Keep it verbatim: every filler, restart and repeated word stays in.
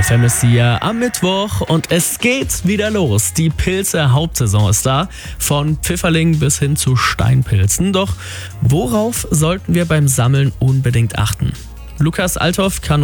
F M ist hier am Mittwoch und es geht wieder los. Die Pilze-Hauptsaison ist da, von Pfifferlingen bis hin zu Steinpilzen. Doch worauf sollten wir beim Sammeln unbedingt achten? Lukas Althoff kann